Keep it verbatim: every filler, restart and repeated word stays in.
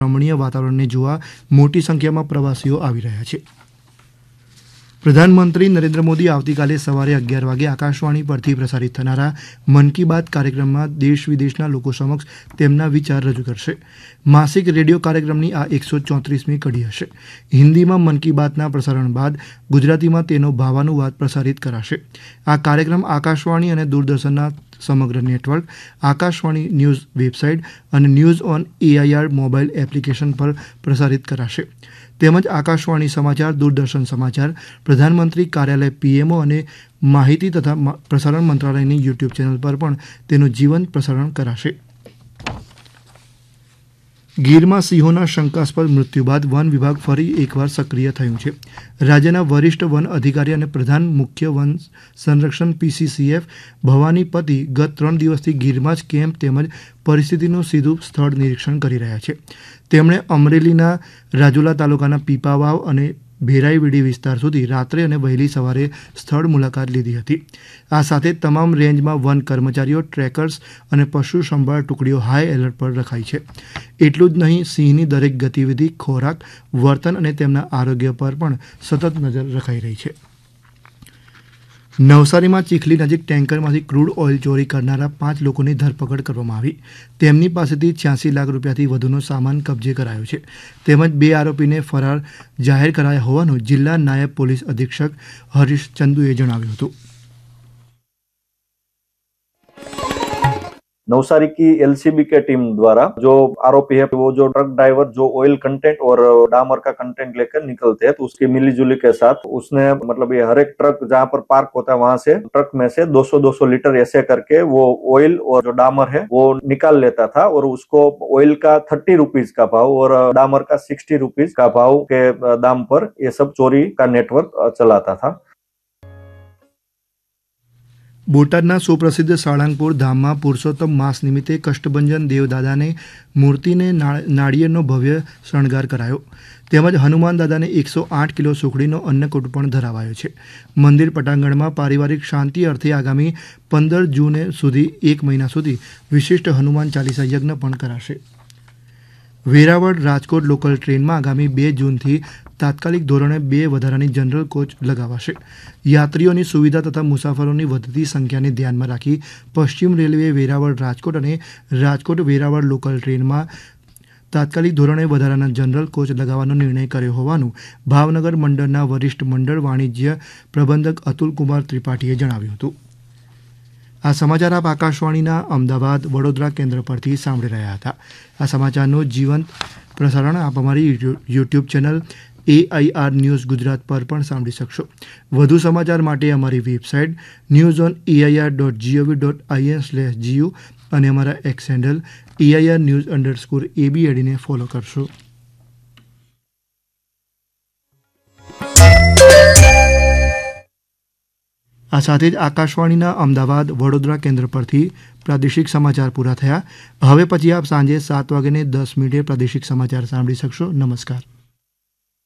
રમણીય વાતાવરણને જોવા મોટી સંખ્યામાં પ્રવાસીઓ આવી રહ્યા છે। પ્રધાનમંત્રી નરેન્દ્ર મોદી આવતીકાલે સવારે અગિયાર વાગે આકાશવાણી પરથી પ્રસારિત થનારા મન કી બાત કાર્યક્રમમાં દેશ વિદેશના લોકો સમક્ષ તેમના વિચાર રજૂ કરશે। માસિક રેડિયો કાર્યક્રમની આ એકસો ચોત્રીસમી કડી હશે। હિન્દીમાં મન કી બાતના પ્રસારણ બાદ ગુજરાતીમાં તેનો ભાવાનુવાદ પ્રસારિત કરાશે। આ કાર્યક્રમ આકાશવાણી અને દૂરદર્શનના સમગ્ર નેટવર્ક, આકાશવાણી ન્યૂઝ વેબસાઇટ અને news on AIR mobile application પર પ્રસારિત કરાશે। તેમજ આકાશવાણી સમાચાર, દૂરદર્શન સમાચાર, પ્રધાનમંત્રી કાર્યાલય પીએમઓ અને માહિતી તથા પ્રસારણ મંત્રાલયની યુટ્યુબ ચેનલ પર પણ તેનું જીવંત પ્રસારણ કરાશે। ગીરમાં સિંહોના શંકાસ્પદ મૃત્યુ બાદ વન વિભાગ ફરી એકવાર સક્રિય થયું છે। રાજ્યના વરિષ્ઠ વન અધિકારી અને પ્રધાન મુખ્ય વન સંરક્ષણ પીસીસીએફ ભવાની પતિ ગત ત્રણ દિવસથી ગીરમાં જ કેમ્પ તેમજ પરિસ્થિતિનું સીધું સ્થળ નિરીક્ષણ કરી રહ્યા છે। તેમણે અમરેલીના રાજુલા તાલુકાના પીપાવાવ અને ભેરાઈવીડી વિસ્તાર સુધી રાત્રે અને વહેલી સવારે સ્થળ મુલાકાત લીધી હતી। આ સાથે તમામ રેન્જમાં વન કર્મચારીઓ, ટ્રેકર્સ અને પશુ સંભાળ ટુકડીઓ હાઈ એલર્ટ પર રખાઈ છે। એટલું જ નહીં, સિંહની દરેક ગતિવિધિ, ખોરાક, વર્તન અને તેમના આરોગ્ય પર પણ સતત નજર રખાઈ રહી છે। નવસારીમાં ચીખલી નજીક ટેન્કરમાંથી ક્રૂડ ઓઇલ ચોરી કરનારા પાંચ લોકોની ધરપકડ કરવામાં આવી। તેમની પાસેથી છ્યાસી લાખ રૂપિયાથી વધુનો સામાન કબજે કરાયો છે। તેમજ બે આરોપીને ફરાર જાહેર કરાયા હોવાનું જિલ્લા નાયબ પોલીસ અધિક્ષક હરીશ ચંદુએ જણાવ્યું હતું। नवसारी की एलसीबी के टीम द्वारा जो आरोपी है वो जो ट्रक ड्राइवर जो ऑयल कंटेंट और डामर का कंटेंट लेकर निकलते हैं तो उसकी मिलीजुली के साथ उसने मतलब ये हर एक ट्रक जहाँ पर पार्क होता है वहां से ट्रक में से दो सौ दो सौ लीटर ऐसे करके वो ऑयल और जो डामर है वो निकाल लेता था और उसको ऑयल का थर्टी रुपीज का भाव और डामर का सिक्सटी रुपीज का भाव के दाम पर ये सब चोरी का नेटवर्क चलाता था। બોટાદના સુપ્રસિદ્ધ સાળંગપુર ધામમાં પુરુષોત્તમ માસ નિમિત્તે કષ્ટભંજન દેવદાદાને મૂર્તિને નાળિયેરનો ભવ્ય શણગાર કરાયો। તેમજ હનુમાન દાદાને એકસો આઠ કિલો સુખડીનો અન્નકૂટ પણ ધરાવાયો છે। મંદિર પટાંગણમાં પારિવારિક શાંતિ અર્થે આગામી પંદર જૂન સુધી એક મહિના સુધી વિશિષ્ટ હનુમાન ચાલીસા યજ્ઞ પણ કરાશે। વેરાવળ રાજકોટ લોકલ ટ્રેનમાં આગામી બે જૂનથી તાત્કાલિક ધોરણે બે વધારાની જનરલ કોચ લગાવાશે। યાત્રીઓની સુવિધા તથા મુસાફરોની વધતી સંખ્યાને ધ્યાનમાં રાખી પશ્ચિમ રેલવે વેરાવળ રાજકોટ અને રાજકોટ વેરાવળ લોકલ ટ્રેનમાં તાત્કાલિક ધોરણે વધારાના જનરલ કોચ લગાવવાનો નિર્ણય કર્યો હોવાનું ભાવનગર મંડળના વરિષ્ઠ મંડળ વાણિજ્ય પ્રબંધક અતુલકુમાર ત્રિપાઠીએ જણાવ્યું હતું। આ સમાચાર આપ આકાશવાણીના અમદાવાદ વડોદરા કેન્દ્ર પરથી સાંભળી રહ્યા હતા। આ સમાચારનું જીવંત પ્રસારણ આપ અમારી YouTube channel AIR news Gujarat પર પણ સાંભળી શકશો। વધુ સમાચાર માટે અમારી website news on AIR dot GOV dot IN slash GU અને અમારા x handle AIR news underscore એબીએડીને follow કરશો। આ સાથે જ આકાશવાણીના અમદાવાદ વડોદરા કેન્દ્ર પરથી પ્રાદેશિક સમાચાર પૂરા થયા। હવે પછી આપ સાંજે સાત વાગ્યાને દસ મિનિટે પ્રાદેશિક સમાચાર સાંભળી શકશો। નમસ્કાર।